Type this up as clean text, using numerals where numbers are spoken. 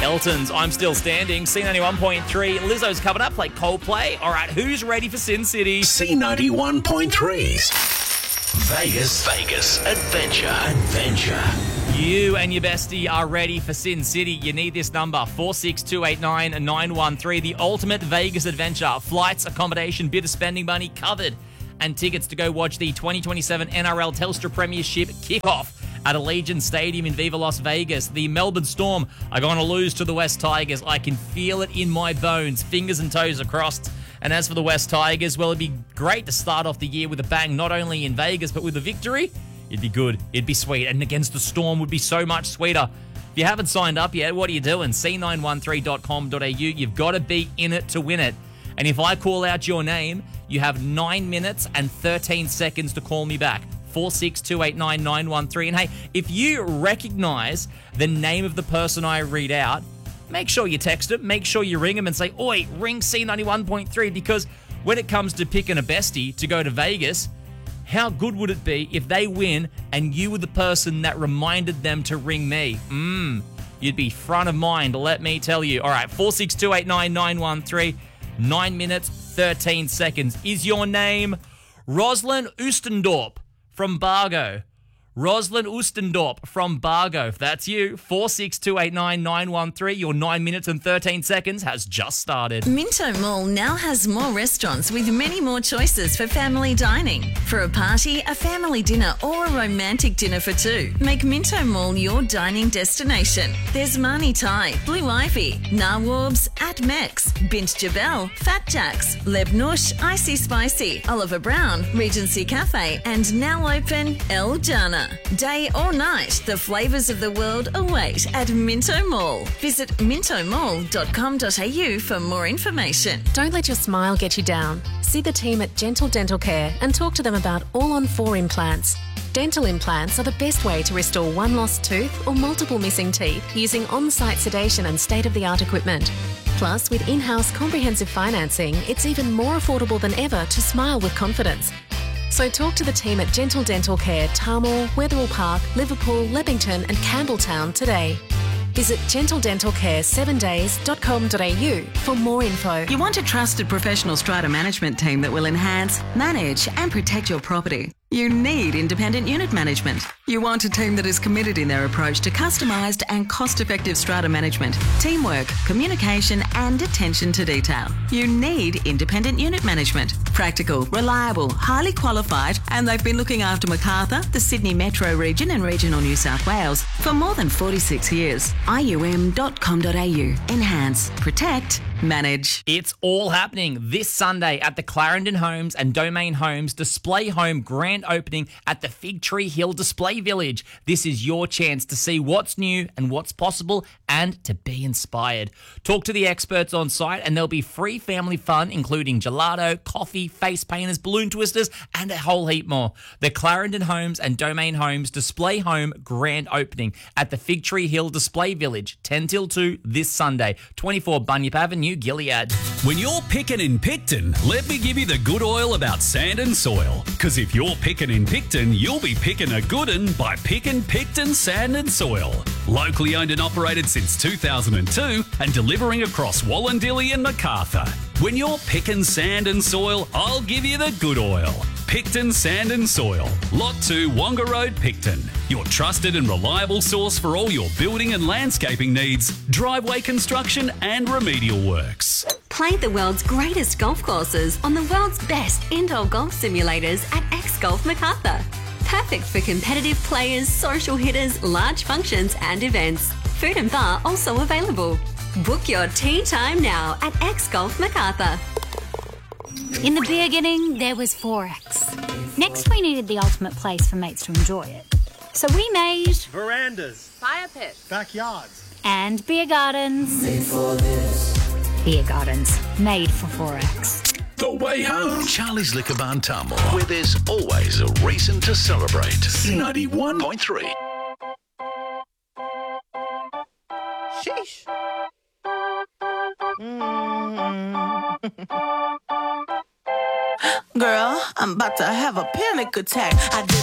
Elton's I'm Still Standing, C91.3. Lizzo's coming up, play Coldplay. All right, who's ready for Sin City? C91.3's Vegas Adventure. You and your bestie are ready for Sin City. You need this number, 46289-913. The ultimate Vegas adventure. Flights, accommodation, bit of spending money covered. And tickets to go watch the 2027 NRL Telstra Premiership kickoff at Allegiant Stadium in Viva Las Vegas. The Melbourne Storm are going to lose to the West Tigers. I can feel it in my bones. Fingers and toes are crossed. And as for the West Tigers, well, it'd be great to start off the year with a bang, not only in Vegas, but with a victory. It'd be good. It'd be sweet. And against the Storm would be so much sweeter. If you haven't signed up yet, what are you doing? C913.com.au. You've got to be in it to win it. And if I call out your name, you have 9 minutes and 13 seconds to call me back. 46289-913. And hey, if you recognise the name of the person I read out, make sure you text them, make sure you ring them and say, oi, ring C91.3, because when it comes to picking a bestie to go to Vegas, how good would it be if they win and you were the person that reminded them to ring me? You'd be front of mind, let me tell you. All right, 46289-913, 9 minutes, 13 seconds. Is your name Rosalind Oostendorp from Bargo? Rosalind Oostendorp from Bargo. If that's you, 46289-913. Your 9 minutes and 13 seconds has just started. Minto Mall now has more restaurants with many more choices for family dining. For a party, a family dinner or a romantic dinner for two, make Minto Mall your dining destination. There's Mani Thai, Blue Ivy, Nawabs, At Mex, Bint Jabel, Fat Jacks, Lebnush, Icy Spicy, Oliver Brown, Regency Cafe, and now open El Jana. Day or night, the flavours of the world await at Minto Mall. Visit mintomall.com.au for more information. Don't let your smile get you down. See the team at Gentle Dental Care and talk to them about all-on-4 implants. Dental implants are the best way to restore one lost tooth or multiple missing teeth using on-site sedation and state-of-the-art equipment. Plus, with in-house comprehensive financing, it's even more affordable than ever to smile with confidence. So talk to the team at Gentle Dental Care, Tarmore, Wetherill Park, Liverpool, Leppington and Campbelltown today. Visit gentledentalcare7days.com.au for more info. You want a trusted professional strata management team that will enhance, manage and protect your property. You need independent unit management. You want a team that is committed in their approach to customised and cost-effective strata management, teamwork, communication and attention to detail. You need independent unit management. Practical, reliable, highly qualified, and they've been looking after Macarthur, the Sydney Metro region and regional New South Wales for more than 46 years. IUM.com.au. Enhance, protect, manage. It's all happening this Sunday at the Clarendon Homes and Domain Homes Display Home grand opening at the Fig Tree Hill Display Village. This is your chance to see what's new and what's possible and to be inspired. Talk to the experts on site and there'll be free family fun, including gelato, coffee, face painters, balloon twisters, and a whole heap more. The Clarendon Homes and Domain Homes Display Home grand opening at the Fig Tree Hill Display Village, 10 till 2 this Sunday, 24 Bunyip Avenue, Gilead. When you're picking in Picton, let me give you the good oil about sand and soil. Because if you're picking in Picton, you'll be picking a good un by picking Picton Sand and Soil. Locally owned and operated since 2002 and delivering across Wallandilly and Macarthur. When you're picking sand and soil, I'll give you the good oil. Picton Sand and Soil, Lot 2, Wonga Road, Picton. Your trusted and reliable source for all your building and landscaping needs, driveway construction and remedial works. Play the world's greatest golf courses on the world's best indoor golf simulators at X Golf Macarthur. Perfect for competitive players, social hitters, large functions and events. Food and bar also available. Book your tee time now at X Golf Macarthur. In the beginning, there was Forex. Next, we needed the ultimate place for mates to enjoy it. So we made verandas, fire pits, backyards, and beer gardens. Made for this. Beer gardens made for Forex. The way home. Charlie's Liquor Barn, Tarmore, where there's always a reason to celebrate. 91.3. Sheesh. Girl, I'm about to have a panic attack. I did